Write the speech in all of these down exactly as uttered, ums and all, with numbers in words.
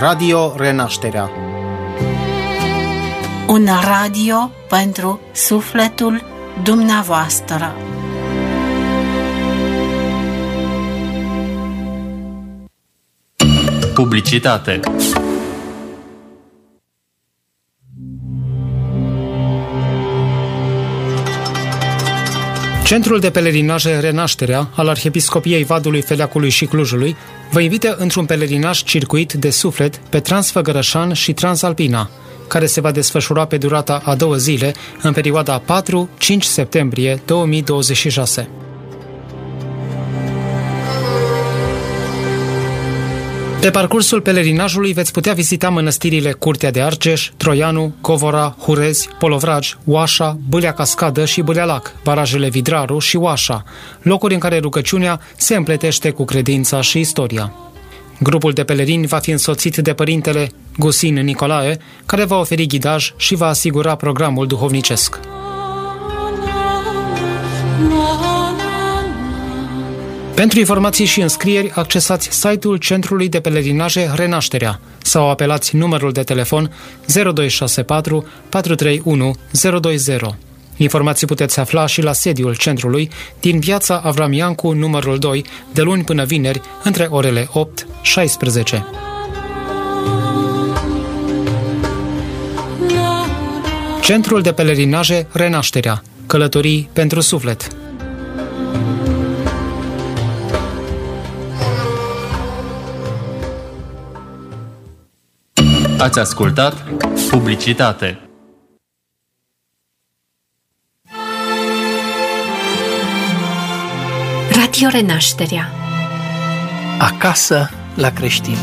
Radio Renașterea. Un radio pentru sufletul dumneavoastră. Publicitate. Centrul de pelerinaje Renașterea al Arhiepiscopiei Vadului, Feleacului și Clujului vă invită într-un pelerinaj circuit de suflet pe Transfăgărășan și Transalpina, care se va desfășura pe durata a două zile, în perioada patru cinci septembrie două mii douăzeci și șase. Pe parcursul pelerinajului veți putea vizita mănăstirile Curtea de Argeș, Troianu, Covora, Hurezi, Polovragi, Oașa, Bâlea Cascadă și Bâlea Lac, barajele Vidraru și Oașa, locuri în care rugăciunea se împletește cu credința și istoria. Grupul de pelerini va fi însoțit de părintele Gusin Nicolae, care va oferi ghidaj și va asigura programul duhovnicesc. Pentru informații și înscrieri, accesați site-ul Centrului de Pelerinaje Renașterea sau apelați numărul de telefon zero doi șase patru patru trei unu zero doi zero. Informații puteți afla și la sediul centrului din Viața Avram Iancu, numărul doi, de luni până vineri, între orele opt șaisprezece. Centrul de Pelerinaje Renașterea. Călătorii pentru suflet. Ați ascultat publicitate. Radio Renașterea. Acasă la creștini.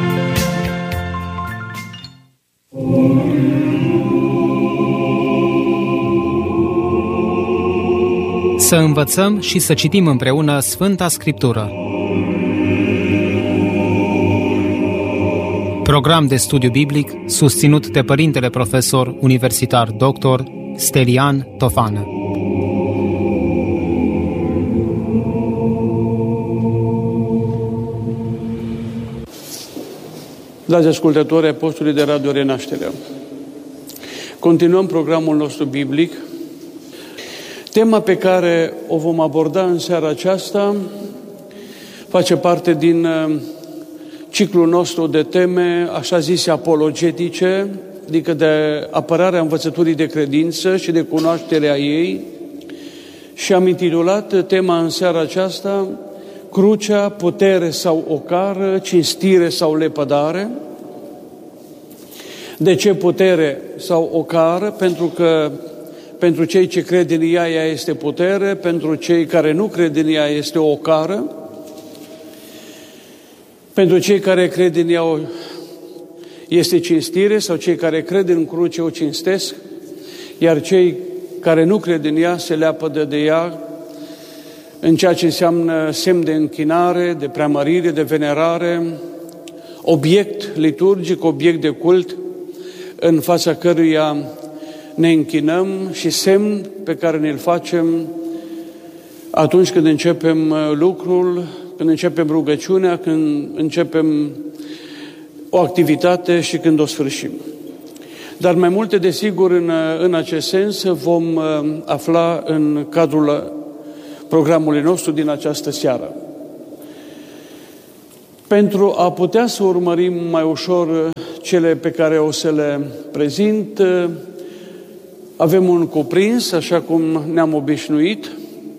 Să învățăm și să citim împreună Sfânta Scriptură. Program de studiu biblic susținut de părintele profesor universitar doctor Stelian Tofană. Dragi ascultători, apostolii de Radio Renașterea, continuăm programul nostru biblic. Tema pe care o vom aborda în seara aceasta face parte din ciclul nostru de teme, așa zise, apologetice, adică de apărarea învățăturii de credință și de cunoașterea ei, și am intitulat tema în seara aceasta Crucea, putere sau ocară, cinstire sau lepădare. De ce putere sau ocară? Pentru că pentru cei ce cred în ea, ea este putere, pentru cei care nu cred în ea, este o ocară. Pentru cei care cred în ea este cinstire, sau cei care cred în cruce o cinstesc, iar cei care nu cred în ea se leapădă de ea în ceea ce înseamnă semn de închinare, de preamărire, de venerare, obiect liturgic, obiect de cult în fața căruia ne închinăm și semn pe care ne-l facem atunci când începem lucrul, când începem rugăciunea, când începem o activitate și când o sfârșim. Dar mai multe, desigur, în, în acest sens vom afla în cadrul programului nostru din această seară. Pentru a putea să urmărim mai ușor cele pe care o să le prezint, avem un cuprins, așa cum ne-am obișnuit.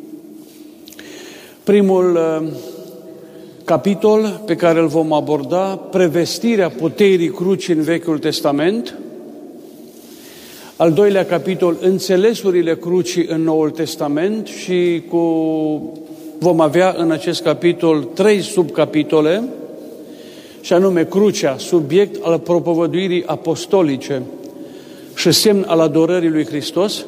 Primul capitol pe care îl vom aborda, prevestirea puterii crucii în Vechiul Testament. Al doilea capitol, înțelesurile crucii în Noul Testament, și cu, vom avea în acest capitol trei subcapitole, și anume crucea, subiect al propovăduirii apostolice și semn al adorării lui Hristos,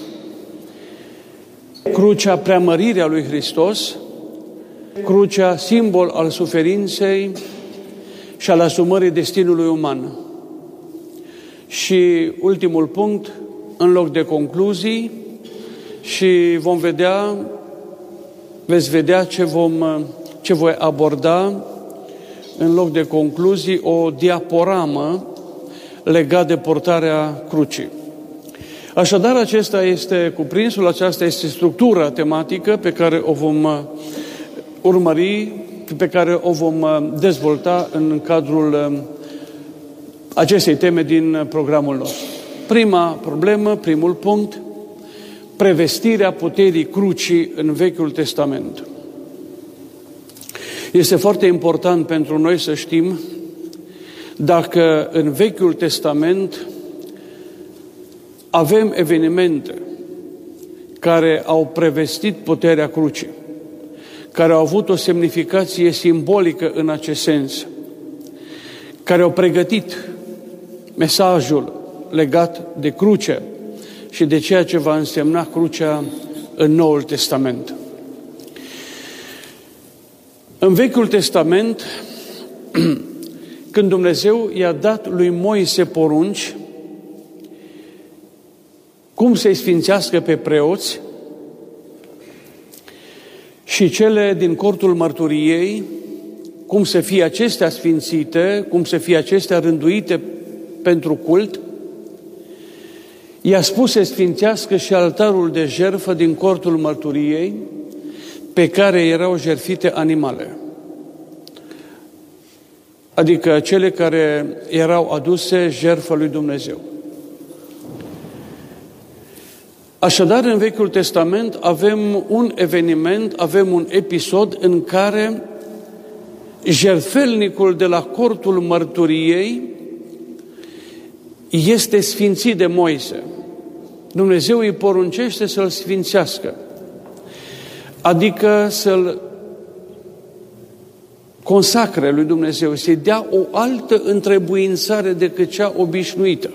crucea, preamărirea lui Hristos, crucea, simbol al suferinței și al asumării destinului uman. Și ultimul punct, în loc de concluzii, și vom vedea, veți vedea ce, vom, ce voi aborda în loc de concluzii, o diaporamă legat de portarea crucii. Așadar, acesta este cuprinsul, aceasta este structura tematică pe care o vom urmări, pe care o vom dezvolta în cadrul acestei teme din programul nostru. Prima problemă, primul punct, prevestirea puterii crucii în Vechiul Testament. Este foarte important pentru noi să știm dacă în Vechiul Testament avem evenimente care au prevestit puterea crucii, care au avut o semnificație simbolică în acest sens, care au pregătit mesajul legat de cruce și de ceea ce va însemna crucea în Noul Testament. În Vechiul Testament, când Dumnezeu i-a dat lui Moise porunci cum să-i sfințească pe preoți și cele din cortul mărturiei, cum să fie acestea sfințite, cum să fie acestea rânduite pentru cult, i-a spus să sfințească și altarul de jertfă din cortul mărturiei, pe care erau jertfite animale, adică cele care erau aduse jertfă lui Dumnezeu. Așadar, în Vechiul Testament avem un eveniment, avem un episod în care jertfelnicul de la cortul mărturiei este sfințit de Moise. Dumnezeu îi poruncește să-l sfințească, adică să-l consacre lui Dumnezeu, să-i dea o altă întrebuințare decât cea obișnuită.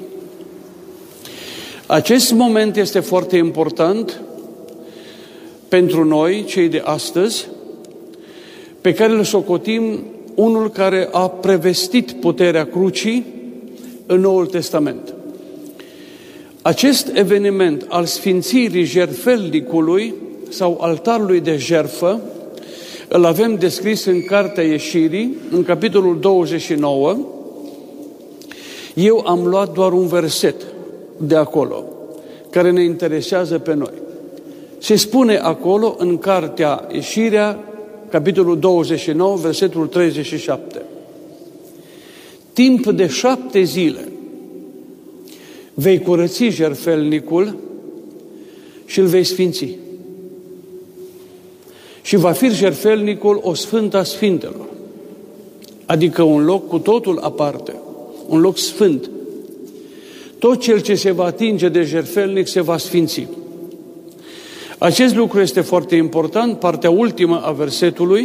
Acest moment este foarte important pentru noi, cei de astăzi, pe care îl socotim unul care a prevestit puterea crucii în Noul Testament. Acest eveniment al sfințirii jertfelnicului sau altarului de jertfă îl avem descris în Cartea Ieșirii, în capitolul douăzeci și nouă. Eu am luat doar un verset de acolo, care ne interesează pe noi. Se spune acolo, în Cartea Ieșirea, capitolul douăzeci și nouă, versetul treizeci și șapte. Timp de șapte zile vei curăți jertfelnicul și îl vei sfinți. Și va fi jertfelnicul o sfântă a sfintelor, adică un loc cu totul aparte, un loc sfânt. Tot cel ce se va atinge de jertfelnic se va sfinți. Acest lucru este foarte important, partea ultimă a versetului,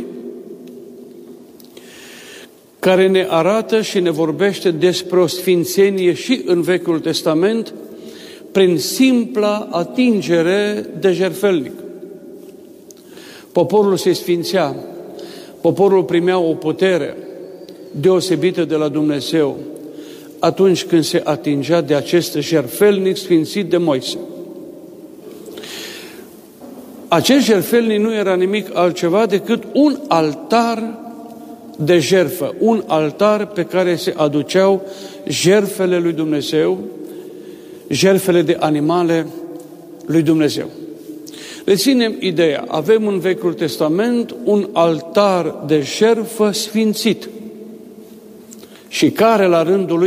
care ne arată și ne vorbește despre o sfințenie și în Vechiul Testament, prin simpla atingere de jertfelnic. Poporul se sfințea, poporul primea o putere deosebită de la Dumnezeu atunci când se atingea de acest jertfelnic sfințit de Moise. Acest jertfelnic nu era nimic altceva decât un altar de jertfă, un altar pe care se aduceau jertfele lui Dumnezeu, jertfele de animale lui Dumnezeu. Reținem ideea, avem în Vechiul Testament un altar de jertfă sfințit și care la rândul lui